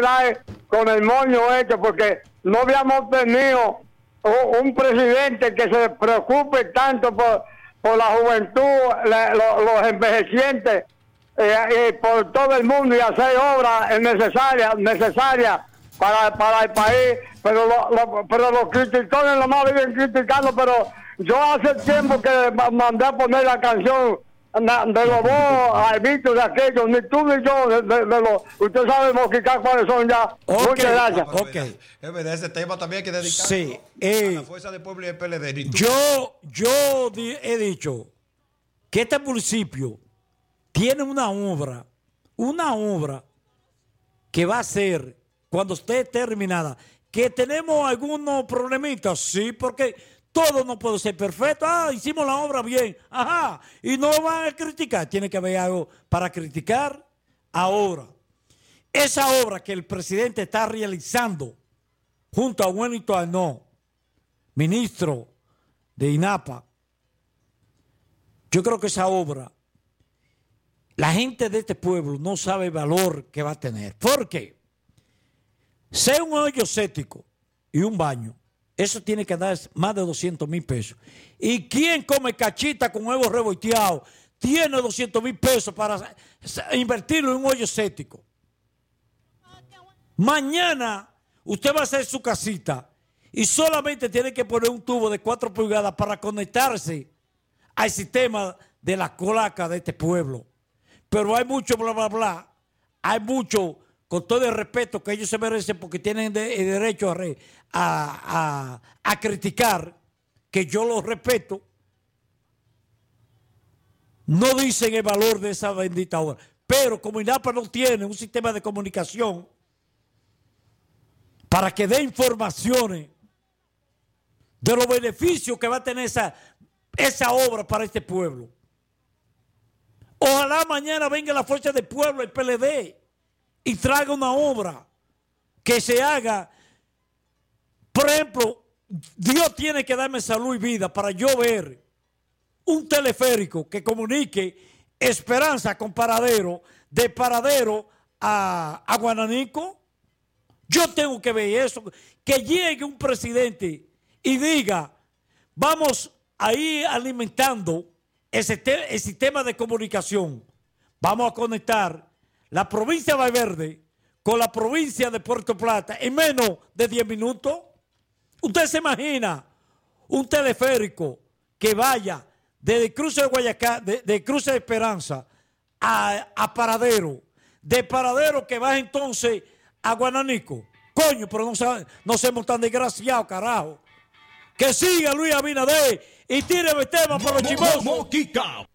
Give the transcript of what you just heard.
quedar con el moño este, porque no habíamos tenido un presidente que se preocupe tanto por la juventud, los envejecientes, por todo el mundo, y hacer obras necesarias para el país. Pero los criticones nomás viven criticando. Pero yo hace tiempo que mandé a poner la canción de los dos árbitros de aquellos, ni tú ni yo, usted sabe moquicar cuáles son ya. Muchas gracias. Es verdad, ese tema también hay que dedicarlo, sí, a la Fuerza del Pueblo y el PLD. Yo he dicho que este municipio tiene una obra que va a ser, cuando esté terminada, que tenemos algunos problemitas, sí, porque todo no puede ser perfecto. Hicimos la obra bien, y no van a criticar. Tiene que haber algo para criticar. Ahora, esa obra que el presidente está realizando junto a Wellington Arnaud, ministro de INAPA, yo creo que esa obra, la gente de este pueblo no sabe el valor que va a tener. ¿Por qué? Sea un hoyo séptico y un baño, eso tiene que dar más de 200,000 pesos. ¿Y quién come cachita con huevos revolteados tiene 200,000 pesos para invertirlo en un hoyo séptico? Mañana usted va a hacer su casita y solamente tiene que poner un tubo de 4 pulgadas para conectarse al sistema de la cloaca de este pueblo. Pero hay mucho bla, bla, bla. Hay mucho, con todo el respeto que ellos se merecen, porque tienen el derecho a criticar, que yo los respeto, no dicen el valor de esa bendita obra. Pero como INAPA no tiene un sistema de comunicación para que dé informaciones de los beneficios que va a tener esa obra para este pueblo. Ojalá mañana venga la Fuerza del Pueblo, el PLD, y traiga una obra que se haga. Por ejemplo, Dios tiene que darme salud y vida para yo ver un teleférico que comunique Esperanza con Paradero, de Paradero a Guananico. Yo tengo que ver eso, que llegue un presidente y diga, vamos a ir alimentando el sistema de comunicación. Vamos a conectar la provincia de Valverde con la provincia de Puerto Plata en menos de 10 minutos. ¿Usted se imagina un teleférico que vaya desde Cruce de Guayacán, de Cruce de Esperanza a Paradero, de Paradero que baje entonces a Guananico? Coño, pero no seamos tan desgraciados, carajo. Que siga Luis Abinader y tíreme tema por los chimosos.